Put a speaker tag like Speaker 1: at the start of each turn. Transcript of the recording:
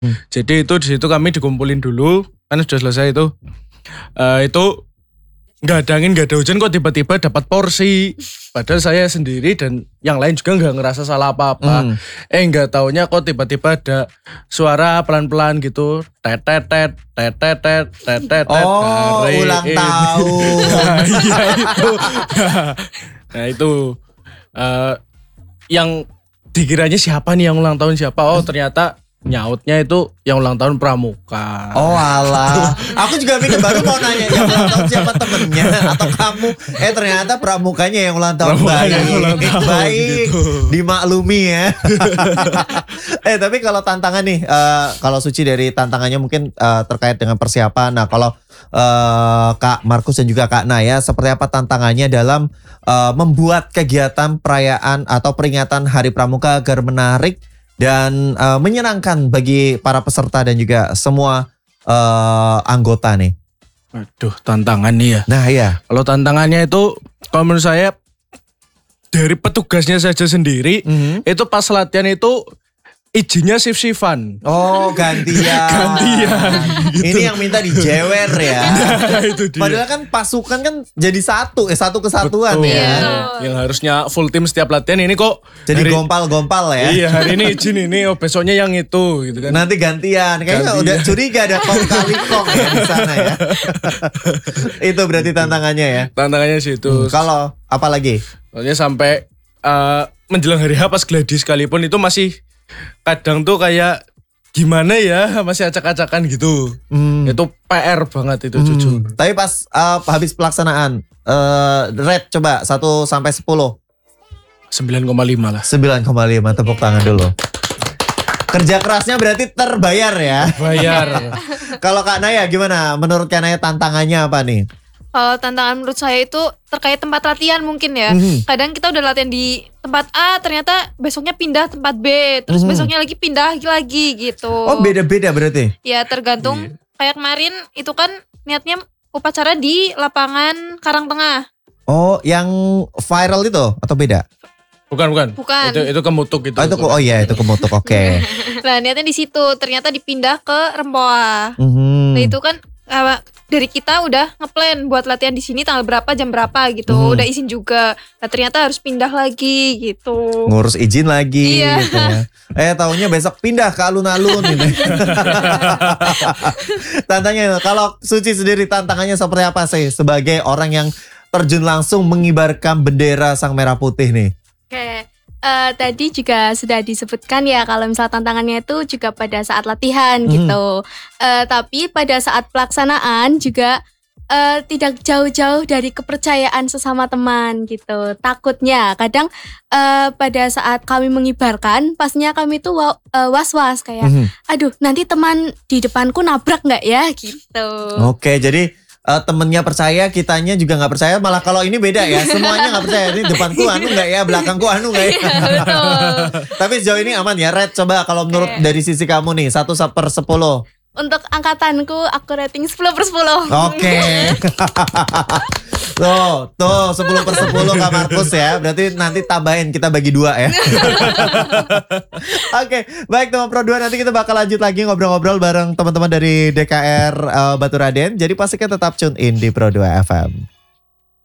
Speaker 1: Jadi itu di situ kami dikumpulin dulu, kan sudah selesai itu. Itu nggak ada angin, nggak ada hujan kok tiba-tiba dapat porsi. Padahal saya sendiri dan yang lain juga nggak ngerasa salah apa-apa. Nggak taunya kok tiba-tiba ada suara pelan-pelan gitu. Tetetet, tetetet, tetetet.
Speaker 2: Oh, ulang tahun.
Speaker 1: Iya itu. Nah itu yang dikiranya siapa nih yang ulang tahun siapa? Oh ternyata nyautnya itu yang ulang tahun Pramuka.
Speaker 2: Oh alah. Aku juga mikir baru mau nanya yang ulang tahun siapa temennya atau kamu. Ternyata Pramukanya yang ulang tahun. Baik.
Speaker 1: Gitu.
Speaker 2: Dimaklumi ya. Tapi kalau tantangan nih, kalau Suci dari tantangannya mungkin terkait dengan persiapan. Nah kalau Kak Markus dan juga Kak Naya, seperti apa tantangannya dalam membuat kegiatan perayaan atau peringatan Hari Pramuka agar menarik dan menyenangkan bagi para peserta dan juga semua anggota nih.
Speaker 1: Aduh, tantangan nih ya.
Speaker 2: Nah iya.
Speaker 1: Kalau tantangannya itu, kalau menurut saya dari petugasnya saja sendiri, itu pas latihan itu izinnya shift-shiftan.
Speaker 2: Oh gantian.
Speaker 1: Gantian. Gitu.
Speaker 2: Ini yang minta dijewer ya.
Speaker 1: Nah, itu dia.
Speaker 2: Padahal kan pasukan kan jadi satu kesatuan.
Speaker 1: Betul.
Speaker 2: Ya.
Speaker 1: Yang harusnya full tim setiap latihan ini kok
Speaker 2: jadi gompal-gompal ya.
Speaker 1: Iya, hari ini izin ini, besoknya yang itu gitu kan.
Speaker 2: Nanti gantian. Kayaknya udah curiga ada kong kali kong ya di sana ya. Itu berarti tantangannya ya.
Speaker 1: Tantangannya sih itu.
Speaker 2: Kalau apa lagi?
Speaker 1: Soalnya sampai menjelang hari H pas gladi sekalipun itu masih kadang tuh kayak gimana ya, masih acak-acakan gitu. Itu PR banget itu jujur.
Speaker 2: Tapi pas habis pelaksanaan Red coba 1 sampai 10.
Speaker 1: 9,5 lah.
Speaker 2: 9,5, tepuk tangan dulu. Kerja kerasnya berarti terbayar ya.
Speaker 1: Bayar.
Speaker 2: Kalau Kak Naya gimana? Menurut Kak Naya tantangannya apa nih?
Speaker 3: Kalau tantangan menurut saya itu terkait tempat latihan mungkin ya. Kadang kita udah latihan di tempat A, ternyata besoknya pindah tempat B, terus besoknya lagi pindah lagi gitu.
Speaker 2: Oh beda-beda berarti?
Speaker 3: Ya tergantung. Kayak kemarin itu kan niatnya upacara di lapangan Karangtengah.
Speaker 2: Oh yang viral itu atau beda?
Speaker 1: Bukan.
Speaker 3: Bukan.
Speaker 1: Itu kemutuk gitu.
Speaker 2: Oh iya itu kemutuk, oke.
Speaker 3: Nah niatnya di situ, ternyata dipindah ke Rempoa. Nah itu kan dari kita udah ngeplan buat latihan di sini tanggal berapa, jam berapa gitu. Udah izin juga. Nah ternyata harus pindah lagi gitu.
Speaker 2: Ngurus izin lagi
Speaker 3: iya.
Speaker 2: gitu ya. Taunya besok pindah ke alun-alun gitu. Tantangannya kalau Suci sendiri tantangannya seperti apa sih sebagai orang yang terjun langsung mengibarkan bendera Sang Merah Putih nih?
Speaker 4: Oke, tadi juga sudah disebutkan ya kalau misal tantangannya itu juga pada saat latihan gitu. Tapi pada saat pelaksanaan juga tidak jauh-jauh dari kepercayaan sesama teman gitu. Takutnya kadang pada saat kami mengibarkan, pastinya kami tuh was-was kayak, aduh nanti teman di depanku nabrak nggak ya gitu.
Speaker 2: Oke, jadi temennya percaya, kitanya juga nggak percaya. Malah kalau ini beda ya, semuanya nggak percaya. Ini depanku anu nggak ya, belakangku anu nggak ya.
Speaker 4: Betul.
Speaker 2: Tapi sejauh ini aman ya. Red, coba kalau menurut dari sisi kamu nih 1/10.
Speaker 4: Untuk angkatanku aku rating 10/10.
Speaker 2: Oke. Tuh 10/10 Kak Markus ya. Berarti nanti tambahin, kita bagi 2 ya. Oke, baik teman Pro 2, nanti kita bakal lanjut lagi ngobrol-ngobrol bareng teman-teman dari DKR Baturaden. Jadi pastikan tetap tune in di Pro 2 FM.